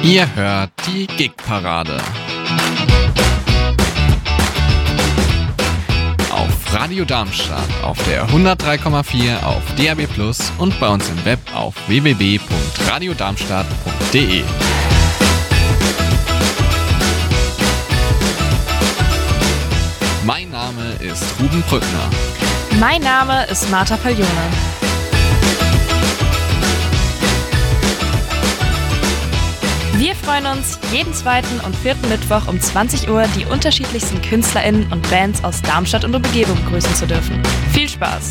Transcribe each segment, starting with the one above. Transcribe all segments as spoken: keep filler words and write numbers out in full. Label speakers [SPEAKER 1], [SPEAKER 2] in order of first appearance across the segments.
[SPEAKER 1] Ihr hört die Gig-Parade. Auf Radio Darmstadt, auf der hundertdrei Komma vier, auf D A B plus und bei uns im Web auf w w w punkt radiodarmstadt punkt d e. Mein Name ist Ruben Brückner.
[SPEAKER 2] Mein Name ist Marta Paglione. Wir freuen uns, jeden zweiten und vierten Mittwoch um zwanzig Uhr die unterschiedlichsten KünstlerInnen und Bands aus Darmstadt und Umgebung begrüßen zu dürfen. Viel Spaß!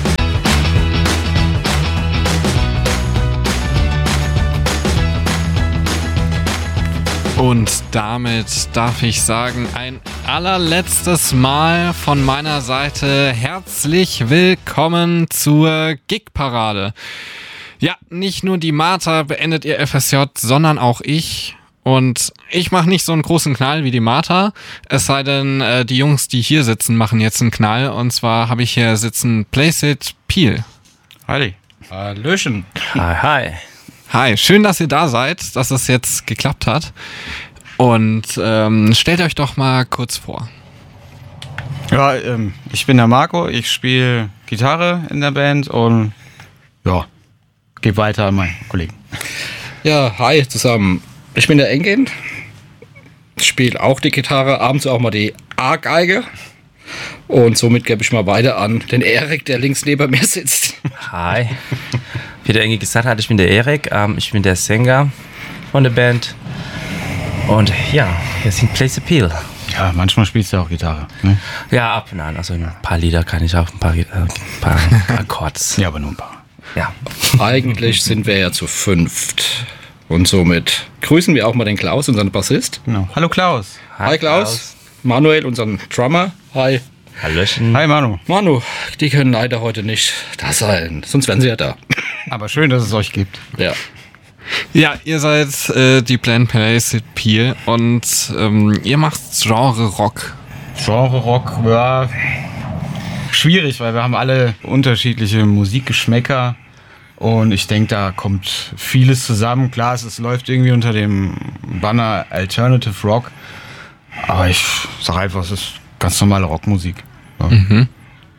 [SPEAKER 1] Und damit darf ich sagen, ein allerletztes Mal von meiner Seite herzlich willkommen zur Gig-Parade. Ja, nicht nur die Marta beendet ihr F S J, sondern auch ich. Und ich mache nicht so einen großen Knall wie die Marta. Es sei denn, äh, die Jungs, die hier sitzen, machen jetzt einen Knall. Und zwar habe ich hier sitzen Placid Peel.
[SPEAKER 3] Hi. Hallöchen.
[SPEAKER 4] Hi, hi.
[SPEAKER 1] Hi, schön, dass ihr da seid, dass es jetzt geklappt hat. Und ähm, stellt euch doch mal kurz vor.
[SPEAKER 3] Ja, ähm, ich bin der Marco. Ich spiele Gitarre in der Band und ja, gebe weiter an meinen Kollegen.
[SPEAKER 5] Ja, hi zusammen. Ich bin der Engin. Spiele auch die Gitarre, abends auch mal die A-Geige. Und somit gebe ich mal weiter an den Erik, der links neben mir sitzt.
[SPEAKER 4] Hi. Wie der Engin gesagt hat, ich bin der Erik. Ähm, ich bin der Sänger von der Band. Und ja, wir sind Placid Peel.
[SPEAKER 3] Ja, manchmal spielst du auch Gitarre. Ne?
[SPEAKER 4] Ja, ab und an. Also ein paar Lieder kann ich auch, ein paar, äh, ein paar Akkords.
[SPEAKER 3] Ja, aber nur ein paar.
[SPEAKER 4] Ja.
[SPEAKER 5] Eigentlich sind wir ja zu fünft. Und somit grüßen wir auch mal den Klaus, unseren Bassist.
[SPEAKER 3] Genau. Hallo Klaus.
[SPEAKER 5] Hi, Hi Klaus. Klaus. Manuel, unseren Drummer. Hi.
[SPEAKER 4] Hallöchen.
[SPEAKER 3] Hi Manu.
[SPEAKER 5] Manu, die können leider heute nicht da sein, sonst wären sie ja da.
[SPEAKER 3] Aber schön, dass es euch gibt.
[SPEAKER 5] Ja.
[SPEAKER 1] Ja, ihr seid äh, die Band Placid Peel und ähm, ihr macht Genre Rock.
[SPEAKER 3] Genre Rock, ja, schwierig, weil wir haben alle unterschiedliche Musikgeschmäcker und ich denke, da kommt vieles zusammen. Klar, es, es läuft irgendwie unter dem Banner Alternative Rock, aber ich sage einfach, es ist ganz normale Rockmusik. Ja,
[SPEAKER 1] Mhm.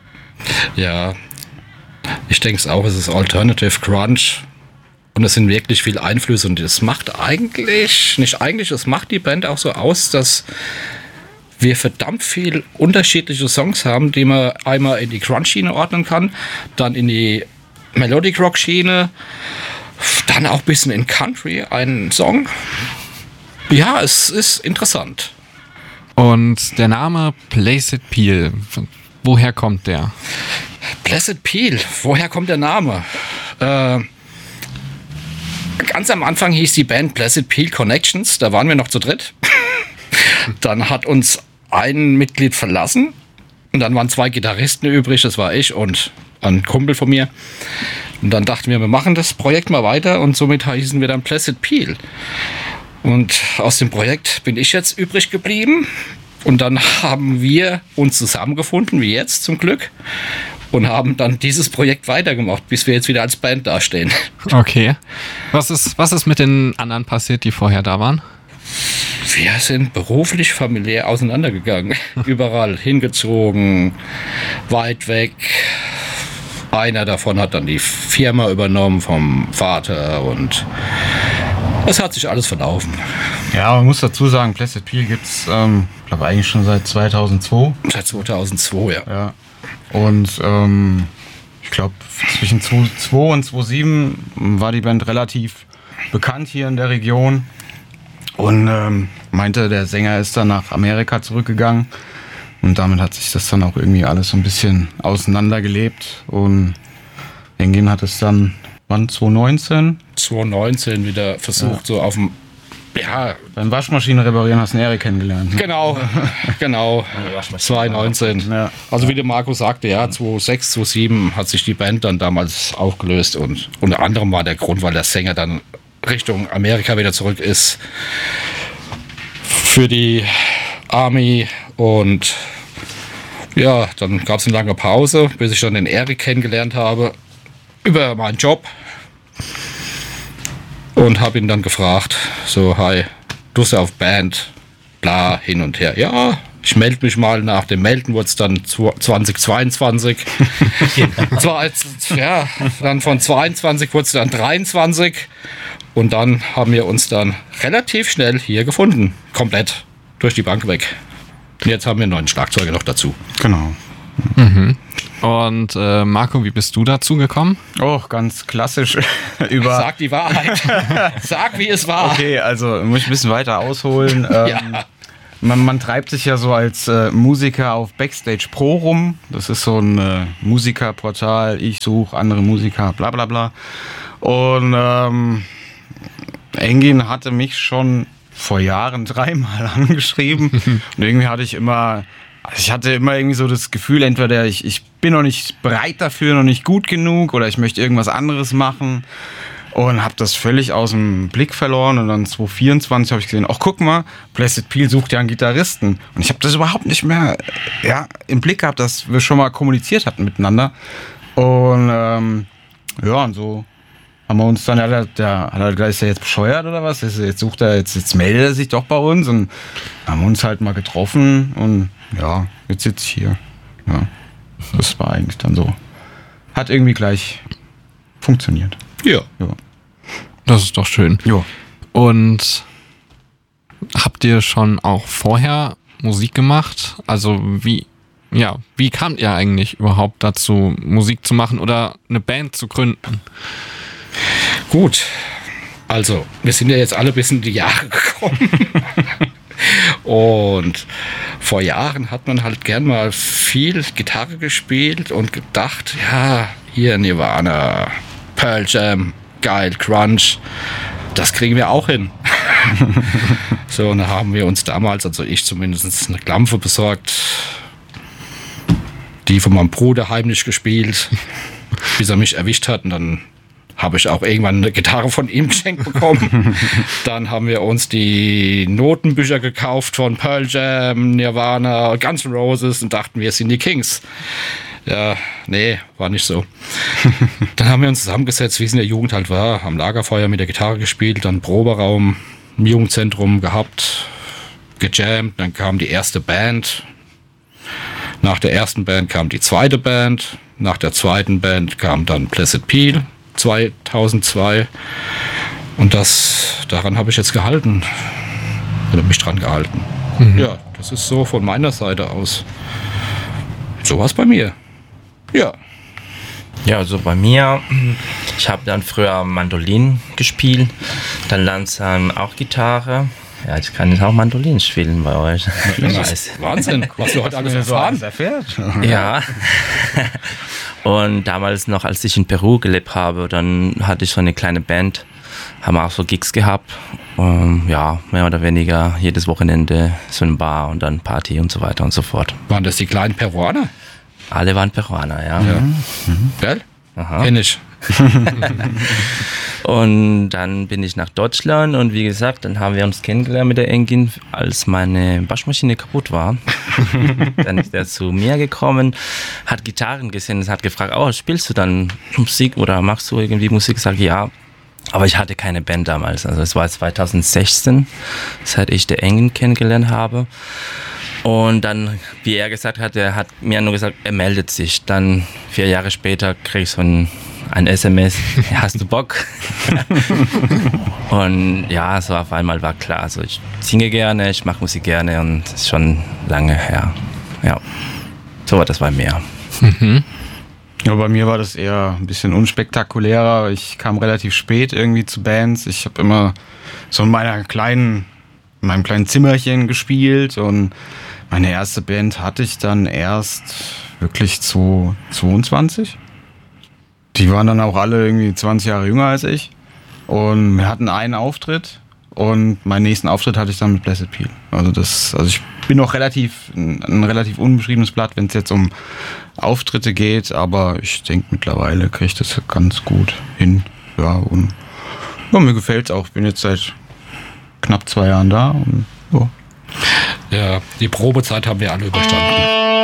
[SPEAKER 5] Ja, ich denke es auch, es ist Alternative Grunge. Und es sind wirklich viele Einflüsse und das macht eigentlich, nicht eigentlich, es macht die Band auch so aus, dass wir verdammt viel unterschiedliche Songs haben, die man einmal in die Grunge-Schiene ordnen kann, dann in die Melodic Rock-Schiene, dann auch ein bisschen in Country einen Song. Ja, es ist interessant.
[SPEAKER 1] Und der Name Placid Peel, woher kommt der?
[SPEAKER 5] Placid Peel, woher kommt der Name? Äh, Ganz am Anfang hieß die Band Placid Peel Connections, da waren wir noch zu dritt. Dann hat uns ein Mitglied verlassen und dann waren zwei Gitarristen übrig, das war ich und ein Kumpel von mir. Und dann dachten wir, wir machen das Projekt mal weiter und somit hießen wir dann Placid Peel. Und aus dem Projekt bin ich jetzt übrig geblieben und dann haben wir uns zusammengefunden, wie jetzt zum Glück. Und haben dann dieses Projekt weitergemacht, bis wir jetzt wieder als Band dastehen.
[SPEAKER 1] Okay. Was ist, was ist mit den anderen passiert, die vorher da waren?
[SPEAKER 5] Wir sind beruflich, familiär auseinandergegangen. Überall hingezogen, weit weg. Einer davon hat dann die Firma übernommen vom Vater und es hat sich alles verlaufen.
[SPEAKER 3] Ja, man muss dazu sagen, Placid Peel gibt es, ähm, glaube eigentlich schon seit zweitausendzwei.
[SPEAKER 5] Seit zweitausendzwei, ja.
[SPEAKER 3] Ja. Und ähm, ich glaube, zwischen zweitausendzwei und zweitausendsieben war die Band relativ bekannt hier in der Region. Und ähm, meinte, der Sänger ist dann nach Amerika zurückgegangen. Und damit hat sich das dann auch irgendwie alles so ein bisschen auseinandergelebt. Und Engin hat es dann, wann, zweitausendneunzehn?
[SPEAKER 5] zweitausendneunzehn wieder versucht, ja. so auf dem... Ja,
[SPEAKER 3] beim Waschmaschine reparieren hast du den Erik kennengelernt. Ne?
[SPEAKER 5] Genau, genau. zweitausendneunzehn.
[SPEAKER 3] Ja.
[SPEAKER 5] Also wie der Marco sagte, ja, zweitausendsechs, zweitausendsieben hat sich die Band dann damals aufgelöst und unter anderem war der Grund, weil der Sänger dann Richtung Amerika wieder zurück ist für die Army und ja, dann gab es eine lange Pause, bis ich dann den Erik kennengelernt habe über meinen Job. und habe ihn dann gefragt, so, hi, du bist ja auf Band, bla, hin und her. Ja, ich melde mich mal. Nach dem Melden wurde es dann zwanzig zweiundzwanzig. Zwar als, ja, dann von zweiundzwanzig wurde es dann dreiundzwanzig. Und dann haben wir uns dann relativ schnell hier gefunden. Komplett durch die Bank weg. Und jetzt haben wir einen neuen Schlagzeuger noch dazu.
[SPEAKER 3] Genau.
[SPEAKER 1] Mhm. Und äh, Marco, wie bist du dazu gekommen?
[SPEAKER 3] Oh, ganz klassisch. Über
[SPEAKER 5] Sag die Wahrheit. Sag, wie es war.
[SPEAKER 3] Okay, also muss ich ein bisschen weiter ausholen. Ähm,
[SPEAKER 5] Ja.
[SPEAKER 3] man, man treibt sich ja so als äh, Musiker auf Backstage Pro rum. Das ist so ein äh, Musikerportal. Ich suche andere Musiker, bla bla bla. Und ähm, Engin hatte mich schon vor Jahren dreimal angeschrieben. Und irgendwie hatte ich immer... Also ich hatte immer irgendwie so das Gefühl, entweder ich, ich bin noch nicht bereit dafür, noch nicht gut genug oder ich möchte irgendwas anderes machen und habe das völlig aus dem Blick verloren. Und dann zwanzig vierundzwanzig habe ich gesehen, ach guck mal, Blessed Peel sucht ja einen Gitarristen. Und ich habe das überhaupt nicht mehr ja, im Blick gehabt, dass wir schon mal kommuniziert hatten miteinander. Und ähm, ja, und so haben wir uns dann, ja, der, der, der ist ja jetzt bescheuert oder was? Jetzt sucht er, jetzt, jetzt meldet er sich doch bei uns und haben uns halt mal getroffen und ja, jetzt sitze ich hier. Ja, das war eigentlich dann so. Hat irgendwie gleich funktioniert.
[SPEAKER 5] Ja.
[SPEAKER 3] Ja.
[SPEAKER 1] Das ist doch schön.
[SPEAKER 3] Ja.
[SPEAKER 1] Und habt ihr schon auch vorher Musik gemacht? Also wie, ja, wie kamt ihr eigentlich überhaupt dazu, Musik zu machen oder eine Band zu gründen?
[SPEAKER 5] Gut, also wir sind ja jetzt alle bis in die Jahre gekommen. Und vor Jahren hat man halt gern mal viel Gitarre gespielt und gedacht, ja, hier Nirvana, Pearl Jam, geil, Crunch, das kriegen wir auch hin. So, und da haben wir uns damals, also ich zumindest, eine Klampfe besorgt, die von meinem Bruder heimlich gespielt, bis er mich erwischt hat, und dann habe ich auch irgendwann eine Gitarre von ihm geschenkt bekommen. Dann haben wir uns die Notenbücher gekauft von Pearl Jam, Nirvana, Guns N' Roses und dachten, wir sind die Kings. Ja, nee, war nicht so. Dann haben wir uns zusammengesetzt, wie es in der Jugend halt war, am Lagerfeuer mit der Gitarre gespielt, dann Proberaum im Jugendzentrum gehabt, gejammt, dann kam die erste Band. Nach der ersten Band kam die zweite Band. Nach der zweiten Band kam dann Blessed Peel. zweitausendzwei und das daran habe ich jetzt gehalten oder mich dran gehalten. Mhm. Ja, das ist so von meiner Seite aus. So was bei mir. Ja.
[SPEAKER 4] Ja, also bei mir, ich habe dann früher Mandolin gespielt, dann langsam auch Gitarre. Ja, ich kann jetzt auch Mandolin spielen bei euch.
[SPEAKER 5] Wahnsinn, was du heute alles erfahren.
[SPEAKER 3] erfährt.
[SPEAKER 4] Ja. Und damals noch, als ich in Peru gelebt habe, dann hatte ich so eine kleine Band, haben auch so Gigs gehabt. Um, ja, mehr oder weniger jedes Wochenende so ein Bar und dann Party und so weiter und so fort.
[SPEAKER 5] Waren das die kleinen Peruaner?
[SPEAKER 4] Alle waren Peruaner, ja.
[SPEAKER 5] Ja. Mhm. Gell?
[SPEAKER 4] Aha.
[SPEAKER 5] Kenn ich.
[SPEAKER 4] Und dann bin ich nach Deutschland und wie gesagt, dann haben wir uns kennengelernt mit der Engin, als meine Waschmaschine kaputt war. Dann ist er zu mir gekommen, hat Gitarren gesehen und hat gefragt, oh, spielst du dann Musik oder machst du irgendwie Musik? Ich sage, ja, aber ich hatte keine Band damals. Also es war zweitausendsechzehn, seit ich der Engin kennengelernt habe. Und dann, wie er gesagt hat, er hat mir nur gesagt, er meldet sich. Dann vier Jahre später krieg ich so ein, ein S M S, hast du Bock? Und ja, so auf einmal war klar, also ich singe gerne, ich mache Musik gerne und das ist schon lange her. Ja, so war das bei mir.
[SPEAKER 1] Mhm.
[SPEAKER 3] Ja, bei mir war das eher ein bisschen unspektakulärer. Ich kam relativ spät irgendwie zu Bands. Ich habe immer so in meiner kleinen, in meinem kleinen Zimmerchen gespielt und meine erste Band hatte ich dann erst wirklich zweiundzwanzig. Die waren dann auch alle irgendwie zwanzig Jahre jünger als ich. Und wir hatten einen Auftritt und meinen nächsten Auftritt hatte ich dann mit Blessed Peel. Also das, also ich bin noch relativ, ein, ein relativ unbeschriebenes Blatt, wenn es jetzt um Auftritte geht, aber ich denke mittlerweile kriege ich das ganz gut hin. Ja, und ja, mir gefällt es auch. Ich bin jetzt seit knapp zwei Jahren da und ja.
[SPEAKER 5] Ja, die Probezeit haben wir alle überstanden.